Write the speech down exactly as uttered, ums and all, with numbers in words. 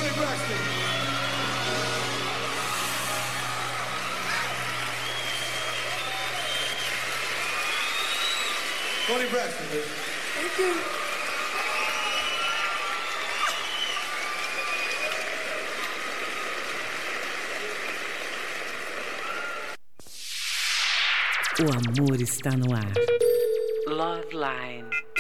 Tony Braxton. Tony Braxton, please. Thank you. O amor está no ar. Love Line.